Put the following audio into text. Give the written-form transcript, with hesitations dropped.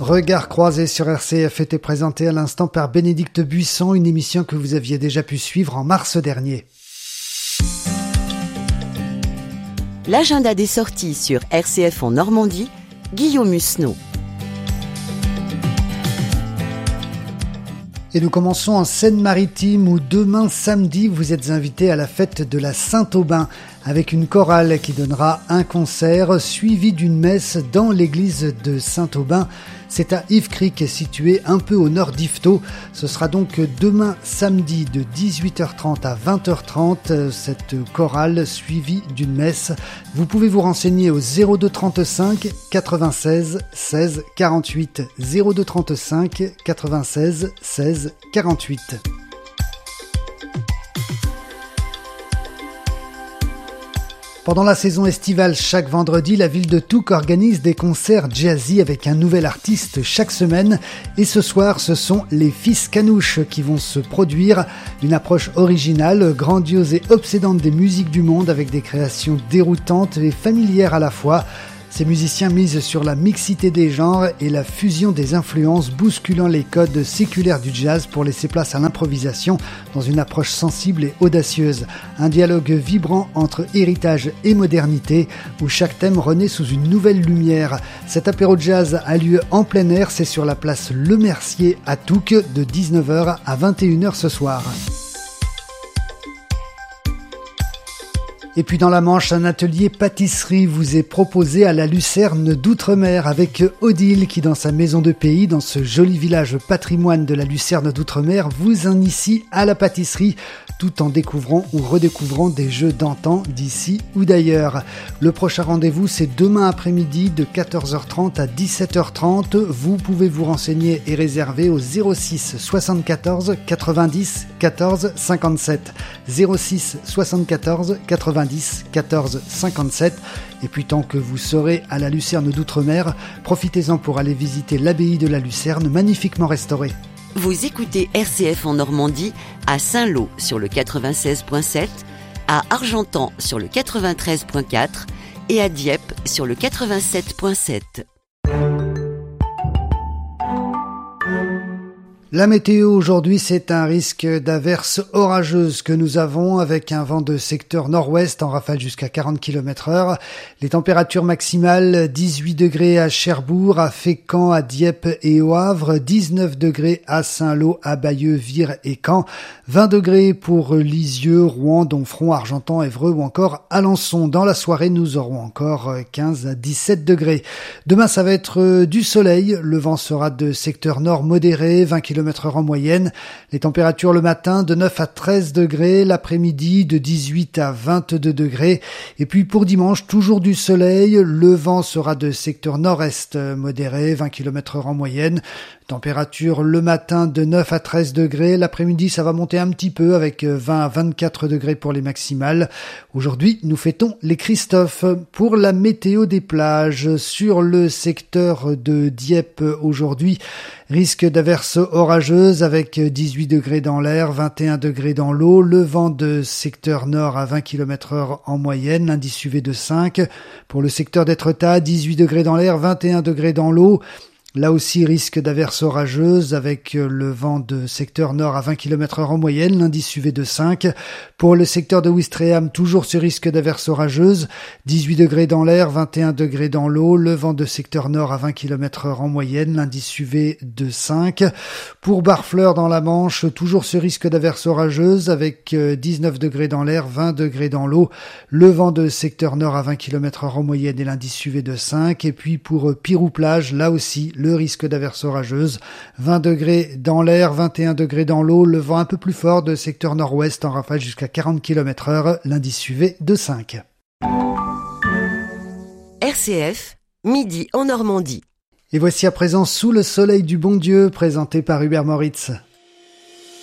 Regard croisé sur RCF était présenté à l'instant par Bénédicte Buisson, une émission que vous aviez déjà pu suivre en mars dernier. L'agenda des sorties sur RCF en Normandie, Guillaume Musneau. Et nous commençons en Seine-Maritime où demain samedi vous êtes invités à la fête de la Saint-Aubin avec une chorale qui donnera un concert suivi d'une messe dans l'église de Saint-Aubin. C'est à Yves Creek, situé un peu au nord d'Yvetot. Ce sera donc demain samedi de 18h30 à 20h30, cette chorale suivie d'une messe. Vous pouvez vous renseigner au 02 35 96 16 48. 02 35 96 16 48. Pendant la saison estivale, chaque vendredi, la ville de Touques organise des concerts jazzy avec un nouvel artiste chaque semaine. Et ce soir, ce sont les Fils Canouche qui vont se produire. Une approche originale, grandiose et obsédante des musiques du monde avec des créations déroutantes et familières à la fois. Ces musiciens misent sur la mixité des genres et la fusion des influences, bousculant les codes séculaires du jazz pour laisser place à l'improvisation dans une approche sensible et audacieuse. Un dialogue vibrant entre héritage et modernité où chaque thème renaît sous une nouvelle lumière. Cet apéro jazz a lieu en plein air, c'est sur la place Le Mercier à Touques de 19h à 21h ce soir. Et puis dans la Manche, un atelier pâtisserie vous est proposé à la Lucerne d'Outremer avec Odile qui, dans sa maison de pays, dans ce joli village patrimoine de la Lucerne d'Outremer, vous initie à la pâtisserie tout en découvrant ou redécouvrant des jeux d'antan d'ici ou d'ailleurs. Le prochain rendez-vous, c'est demain après-midi de 14h30 à 17h30. Vous pouvez vous renseigner et réserver au 06 74 90 14 57. 06 74 90 14 57. Et puis tant que vous serez à la Lucerne d'Outremer, profitez-en pour aller visiter l'abbaye de la Lucerne, magnifiquement restaurée. Vous écoutez RCF en Normandie à Saint-Lô sur le 96.7, à Argentan sur le 93.4 et à Dieppe sur le 87.7. La météo aujourd'hui, c'est un risque d'averses orageuses que nous avons avec un vent de secteur nord-ouest en rafale jusqu'à 40 km/h. Les températures maximales, 18 degrés à Cherbourg, à Fécamp, à Dieppe et au Havre, 19 degrés à Saint-Lô, à Bayeux, Vire et Caen, 20 degrés pour Lisieux, Rouen, Domfront, Argentan, Évreux ou encore Alençon. Dans la soirée, nous aurons encore 15 à 17 degrés. Demain, ça va être du soleil. Le vent sera de secteur nord modéré, 20 km/h en moyenne. Les températures le matin de 9 à 13 degrés, l'après-midi de 18 à 22 degrés. Et puis pour dimanche, toujours du soleil. Le vent sera de secteur nord-est modéré, 20 km/h en moyenne. Température le matin de 9 à 13 degrés. L'après-midi, ça va monter un petit peu avec 20 à 24 degrés pour les maximales. Aujourd'hui, nous fêtons les Christophe. Pour la météo des plages, sur le secteur de Dieppe aujourd'hui, risque d'averses orageuses avec 18 degrés dans l'air, 21 degrés dans l'eau. Le vent de secteur nord à 20 km/h en moyenne, l'indice UV de 5. Pour le secteur d'Étretat, 18 degrés dans l'air, 21 degrés dans l'eau. Là aussi, risque d'averses orageuses avec le vent de secteur nord à 20 km/h en moyenne, l'indice UV de 5. Pour le secteur de Ouistreham, toujours ce risque d'averses orageuses, 18 degrés dans l'air, 21 degrés dans l'eau, le vent de secteur nord à 20 km/h en moyenne, l'indice UV de 5. Pour Barfleur dans la Manche, toujours ce risque d'averses orageuses avec 19 degrés dans l'air, 20 degrés dans l'eau, le vent de secteur nord à 20 km/h en moyenne et l'indice UV de 5. Et puis pour Pirou-Plage, là aussi, le risque d'averses orageuses, 20 degrés dans l'air, 21 degrés dans l'eau, le vent un peu plus fort de secteur nord-ouest en rafale jusqu'à 40 km/h, l'indice UV de 5. RCF, midi en Normandie. Et voici à présent Sous le soleil du bon Dieu, présenté par Hubert Moritz.